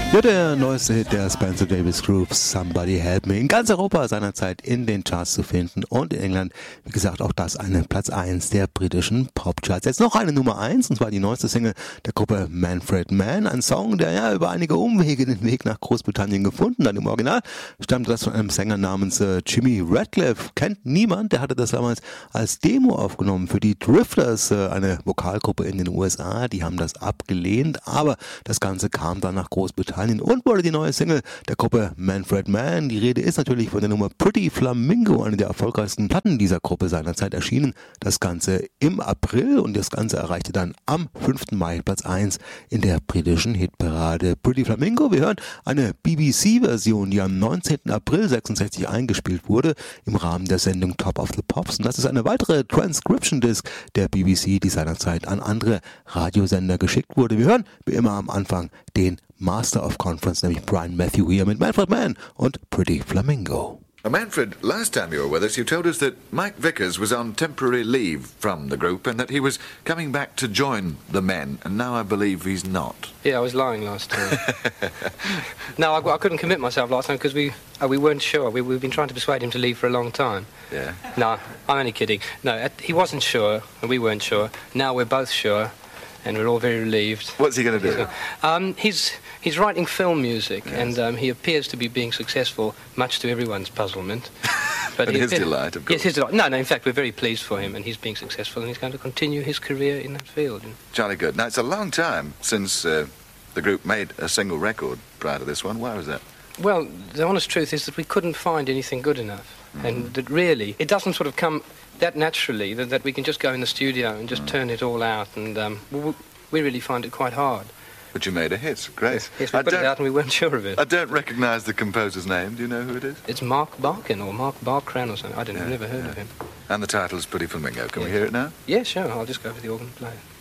Ja, der neueste Hit der Spencer Davis Group, Somebody Help Me, in ganz Europa seinerzeit in den Charts zu finden und in England, wie gesagt, auch das eine Platz 1 der britischen Popcharts. Jetzt noch eine Nummer 1, und zwar die neueste Single der Gruppe Manfred Mann, ein Song, der ja über einige Umwege den Weg nach Großbritannien gefunden hat. Im Original stammt das von einem Sänger namens Jimmy Radcliffe, kennt niemand, der hatte das damals als Demo aufgenommen für die Drifters, eine Vokalgruppe in den USA, die haben das abgelehnt, aber das Ganze kam dann nach Großbritannien und wurde die neue Single der Gruppe Manfred Mann. Die Rede ist natürlich von der Nummer Pretty Flamingo, eine der erfolgreichsten Platten dieser Gruppe seinerzeit erschienen. Das Ganze im April und das Ganze erreichte dann am 5. Mai Platz 1 in der britischen Hitparade. Pretty Flamingo, wir hören eine BBC-Version, die am 19. April 66 eingespielt wurde im Rahmen der Sendung Top of the Pops. Und das ist eine weitere Transcription-Disc der BBC, die seinerzeit an andere Radiosender geschickt wurde. Wir hören wie immer am Anfang den Master of Conference, nämlich Brian Matthew hier mit Manfred Mann und Pretty Flamingo. Manfred, last time you were with us, you told us that Mike Vickers was on temporary leave from the group and that he was coming back to join the Men, and now I believe he's not. Yeah, I was lying last time. No, I couldn't commit myself last time because we weren't sure. We've been trying to persuade him to leave for a long time. Yeah. No, I'm only kidding. No, he wasn't sure and we weren't sure. Now we're both sure. And we're all very relieved. What's he going to do? He's writing film music, yes. And he appears to be being successful, much to everyone's puzzlement. But and his delight, of course. Yes, his delight. No, in fact, we're very pleased for him, and he's being successful, and he's going to continue his career in that field. Jolly good. Now, it's a long time since the group made a single record prior to this one. Why was that? Well, the honest truth is that we couldn't find anything good enough. Mm-hmm. And that really, it doesn't sort of come that naturally that we can just go in the studio and just turn it all out, and we really find it quite hard. But you made a hit, great. Yes, we put it out and we weren't sure of it. I don't recognise the composer's name. Do you know who it is? It's Mark Barkin or Mark Barkran or something. I don't know, I've never heard of him. And the title is Pretty Flamingo. Can we hear it now? Yeah, sure. I'll just go for the organ and play it.